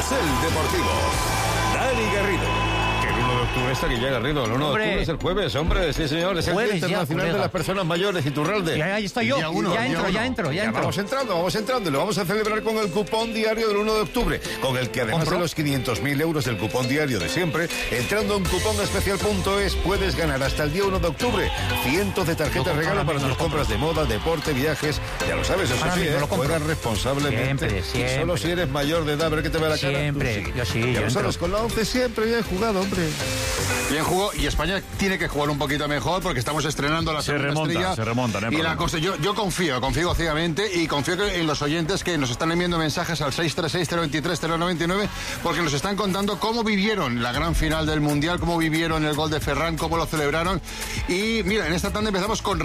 Carrusel Deportivo. Dani Garrido. Que el 1 de octubre está que ya, Garrido. El 1 de octubre es el jueves, hombre. Sí, señor. Es el Día Internacional de las Personas Mayores, Iturralde. Ya estoy yo. Ya entro. Vamos entrando. Y lo vamos a celebrar con el cupón diario del 1 de octubre, con el que además de los 500.000 euros del cupón diario de siempre, entrando en cuponespecial.es puedes ganar hasta el día 1 de octubre cientos de tarjetas regalo para tus compras de moda, deporte, viajes. Ya lo sabes, eso sí, juegas responsablemente. Siempre. Y solo si eres mayor de edad, a ver qué te ve la cara. Siempre, yo sí. Ya lo sabes, con la 11 siempre bien jugado, hombre. Bien jugó, y España tiene que jugar un poquito mejor porque estamos estrenando la segunda estrella. Se remontan, y la cosa, yo confío ciegamente y confío en los oyentes que nos están enviando mensajes al 636-023-099 porque nos están contando cómo vivieron la gran final del Mundial, cómo vivieron el gol de Ferran, cómo lo celebraron. Y mira, en esta tanda empezamos con